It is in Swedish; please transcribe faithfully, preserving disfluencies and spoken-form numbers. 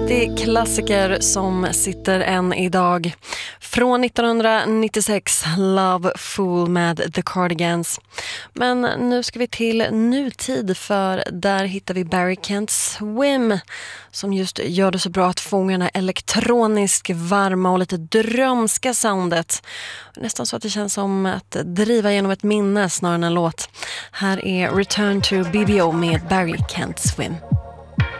riktig klassiker som sitter än idag. Från nittonhundranittiosex, Love Fool med The Cardigans. Men nu ska vi till nutid, för där hittar vi Barry Kent Swim som just gör det så bra att fånga den här elektronisk varma och lite drömska soundet. Nästan så att det känns som att driva genom ett minne snarare än en låt. Här är Return to B B O med Barry Kent Swim.